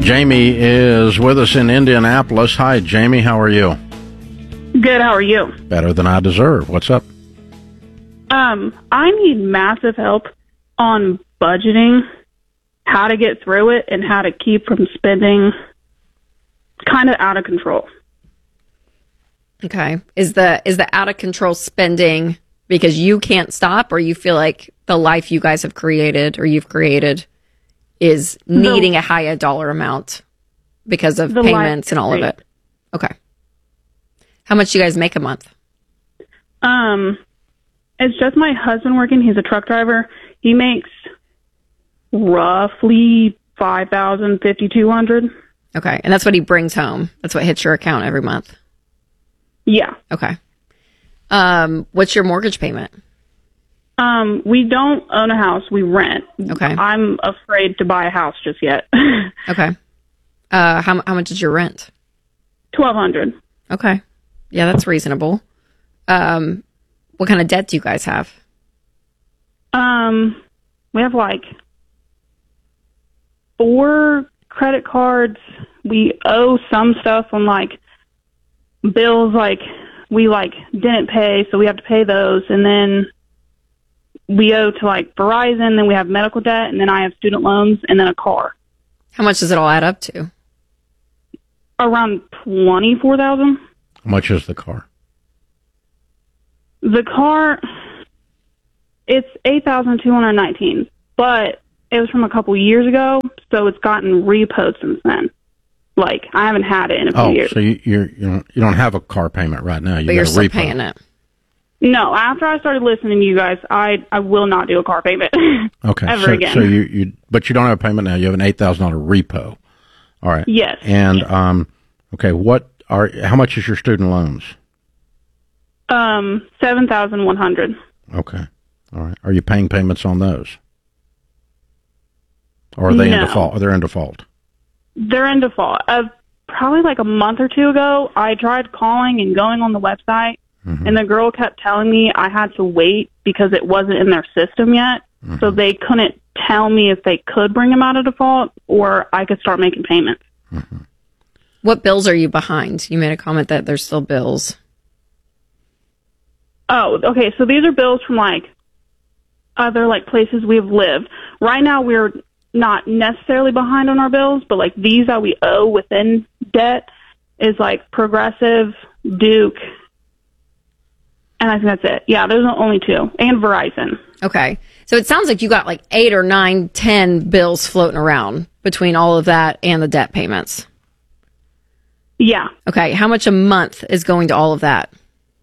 Jamie is with us in Indianapolis. Hi, Jamie. How are you? Good. How are you? Better than I deserve. What's up? I need massive help on budgeting, how to get through it, and how to keep from spending kind of out of control. Okay. Is the out of control spending because you can't stop, or you feel like the life you guys have created or you've created is needing a higher dollar amount because of payments and all of it? Okay. How much do you guys make a month? It's just my husband working. He's a truck driver. He makes roughly $5,000, $5,200. Okay. And that's what he brings home. That's what hits your account every month. Yeah. Okay. What's your mortgage payment? We don't own a house. We rent. Okay. I'm afraid to buy a house just yet. Okay. How much is your rent? $1,200. Okay. Yeah, that's reasonable. What kind of debt do you guys have? We have like 4 credit cards. We owe some stuff on like bills like we like didn't pay, so we have to pay those, and then we owe to like Verizon, then we have medical debt, and then I have student loans, and then a car. How much does it all add up to? Around $24,000. How much is the car? The car, it's $8,219, but it was from a couple years ago, so it's gotten repoed since then. Like, I haven't had it in a few years. So you don't have a car payment right now. But you're still paying it. No, after I started listening to you guys, I will not do a car payment. Okay. Ever again. So but you don't have a payment now. You have an $8,000 repo. All right. Yes. And okay, how much is your student loans? $7,100. Okay. All right. Are you paying payments on those? Or are they in default? They're in default. They're in default. Probably like a month or two ago, I tried calling and going on the website, and the girl kept telling me I had to wait because it wasn't in their system yet. So they couldn't tell me if they could bring them out of default or I could start making payments. What bills are you behind? You made a comment that there's still bills. Oh, okay. So these are bills from like other like places we've lived. Right now we're not necessarily behind on our bills, but like these that we owe within debt is like Progressive, Duke, and I think that's it. Yeah, those are only 2. And Verizon. Okay. So it sounds like you got like 8 or 9, 10 bills floating around between all of that and the debt payments. Yeah. Okay. How much a month is going to all of that?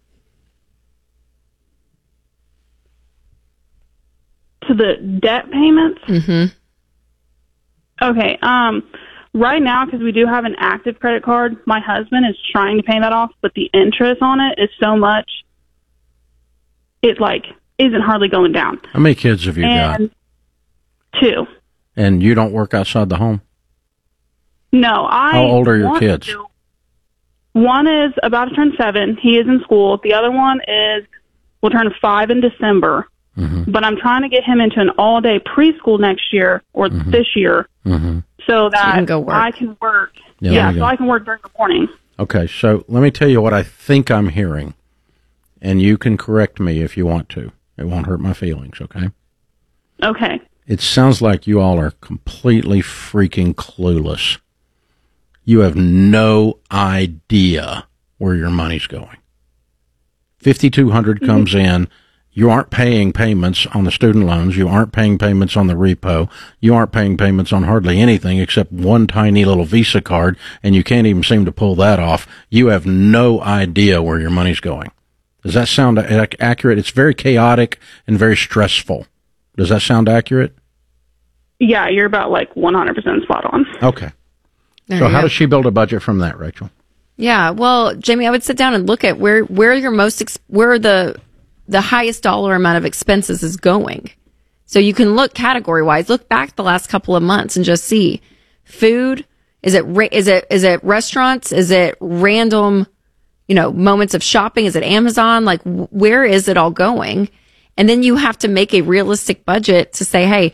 To the debt payments? Mm-hmm. Okay. Right now, because we do have an active credit card, my husband is trying to pay that off, but the interest on it is so much, it like isn't hardly going down. How many kids have you got? 2. And you don't work outside the home? No. How old are your kids? One is about to turn 7. He is in school. The other one will turn 5 in December. But I'm trying to get him into an all-day preschool next year or this year so that I can work. Yeah, so I can work during the morning. Okay, so let me tell you what I think I'm hearing, and you can correct me if you want to. It won't hurt my feelings, okay? Okay. It sounds like you all are completely freaking clueless. You have no idea where your money's going. $5,200 comes in. You aren't paying payments on the student loans. You aren't paying payments on the repo. You aren't paying payments on hardly anything except one tiny little Visa card, and you can't even seem to pull that off. You have no idea where your money's going. Does that sound accurate? It's very chaotic and very stressful. Does that sound accurate? Yeah, you're about like 100% spot on. Okay. So how does she build a budget from that, Rachel? Yeah, well, Jamie, I would sit down and look at where your where the highest dollar amount of expenses is going. So you can look category wise, look back the last couple of months and just see food. Is it restaurants? Is it random, moments of shopping? Is it Amazon? Like, where is it all going? And then you have to make a realistic budget to say, hey,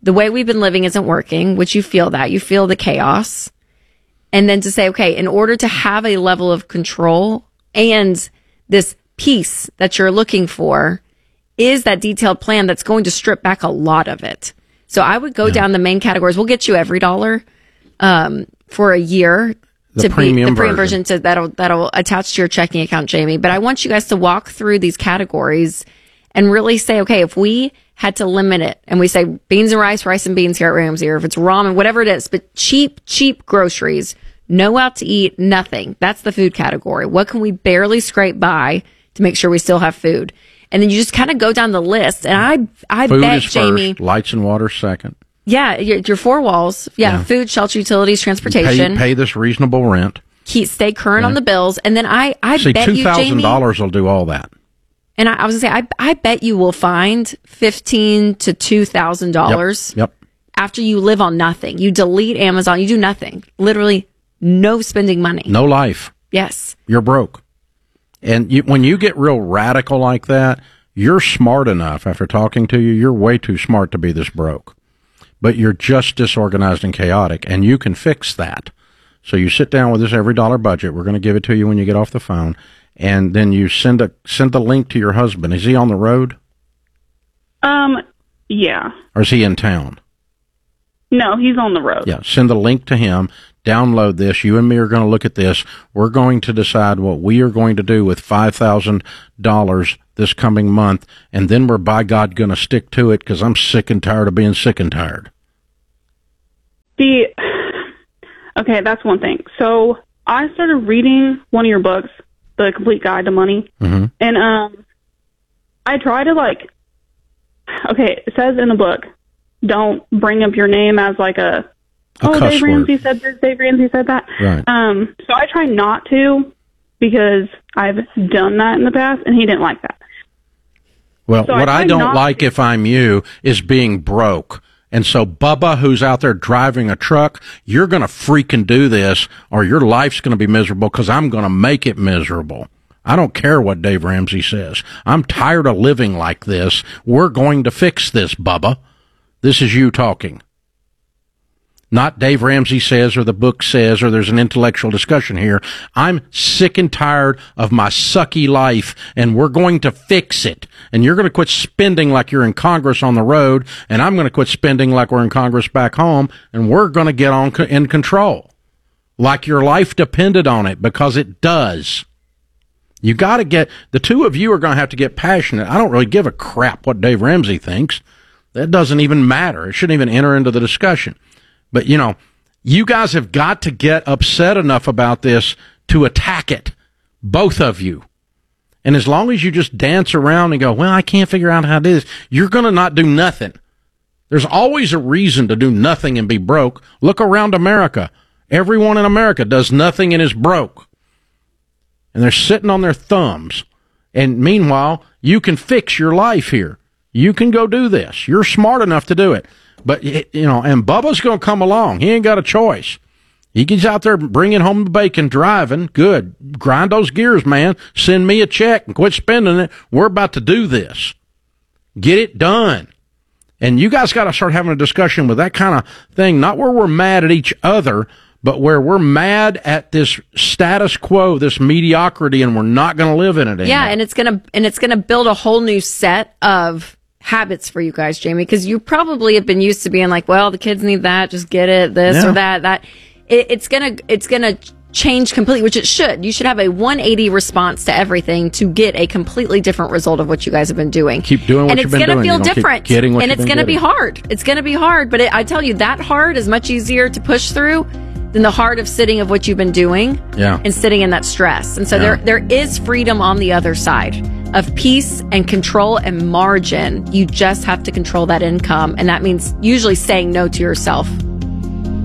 the way we've been living isn't working, which you feel the chaos. And then to say, okay, in order to have a level of control and this peace that you're looking for is that detailed plan that's going to strip back a lot of it. So I would go down the main categories. We'll get you every $1 for a year. The premium version that'll attach to your checking account, Jamie. But I want you guys to walk through these categories and really say, okay, if we had to limit it and we say beans and rice and beans here at Ramsey, or if it's ramen, whatever it is, but cheap groceries, no out to eat, nothing. That's the food category. What can we barely scrape by to make sure we still have food? And then you just kind of go down the list. And I food bet, is Jamie. First, lights and water second. Yeah, your four walls. Yeah, food, shelter, utilities, transportation. Pay this reasonable rent. Stay current on the bills. And then I bet you, Jamie. $2,000 will do all that. And I was going to say, I bet you will find $1,500 to $2,000 Yep. after you live on nothing. You delete Amazon. You do nothing. Literally no spending money. No life. Yes. You're broke. And when you get real radical like that, you're smart enough. After talking to you, you're way too smart to be this broke. But you're just disorganized and chaotic, and you can fix that. So you sit down with this every dollar budget. We're going to give it to you when you get off the phone. And then you send the link to your husband. Is he on the road? Yeah. Or is he in town? No, he's on the road. Yeah, send the link to him. Download this. You and me are going to look at this. We're going to decide what we are going to do with $5,000 this coming month, and then we're, by God, going to stick to it because I'm sick and tired of being sick and tired. Okay, that's one thing. So I started reading one of your books, The Complete Guide to Money, and I try to okay, it says in the book, don't bring up your name as like a Dave Ramsey said this, Dave Ramsey said that. Right. So I try not to because I've done that in the past, and he didn't like that. Well, so what I don't like if I'm you is being broke. And so, Bubba, who's out there driving a truck, you're going to freaking do this, or your life's going to be miserable because I'm going to make it miserable. I don't care what Dave Ramsey says. I'm tired of living like this. We're going to fix this, Bubba. This is you talking. Not Dave Ramsey says, or the book says, or there's an intellectual discussion here. I'm sick and tired of my sucky life, and we're going to fix it. And you're going to quit spending like you're in Congress on the road, and I'm going to quit spending like we're in Congress back home, and we're going to get in control. Like your life depended on it, because it does. You got to get, the two of you are going to have to get passionate. I don't really give a crap what Dave Ramsey thinks. That doesn't even matter. It shouldn't even enter into the discussion. But, you guys have got to get upset enough about this to attack it, both of you. And as long as you just dance around and go, well, I can't figure out how to do this, you're going to not do nothing. There's always a reason to do nothing and be broke. Look around America. Everyone in America does nothing and is broke. And they're sitting on their thumbs. And meanwhile, you can fix your life here. You can go do this. You're smart enough to do it. But, and Bubba's going to come along. He ain't got a choice. He gets out there bringing home the bacon, driving. Good. Grind those gears, man. Send me a check and quit spending it. We're about to do this. Get it done. And you guys got to start having a discussion with that kind of thing, not where we're mad at each other, but where we're mad at this status quo, this mediocrity, and we're not going to live in it anymore. Yeah, and it's gonna build a whole new set of habits for you guys, Jamie, because you probably have been used to being like, well, the kids need that, just get it, this or that. It's gonna change completely, which it should. You should have a 180 response to everything to get a completely different result of what you guys have been doing. Keep doing what you've been doing. And it's going to feel different. And it's going to be hard. It's going to be hard. But I tell you, that hard is much easier to push through than the hard of sitting of what you've been doing and sitting in that stress. And so there is freedom on the other side of peace and control and margin. You just have to control that income. And that means usually saying no to yourself.